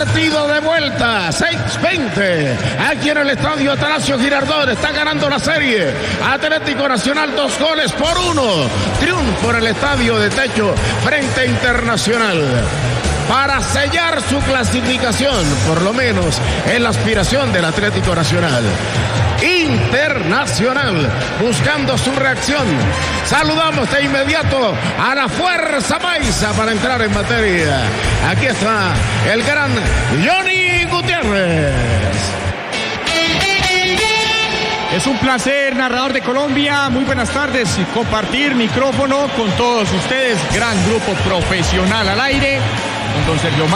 Partido de vuelta, 6-20. Aquí en el estadio Atanasio Girardot está ganando la serie. Atlético Nacional 2-1. Triunfo en el estadio de techo frente a Internacional. Para sellar su clasificación, por lo menos en la aspiración del Atlético Nacional. Internacional buscando su reacción. Saludamos de inmediato a la Fuerza Paisa para entrar en materia. Aquí está el gran Johnny Gutiérrez. Es un placer, narrador de Colombia. Muy buenas tardes. Compartir micrófono con todos ustedes. Gran grupo profesional al aire. Con don Sergio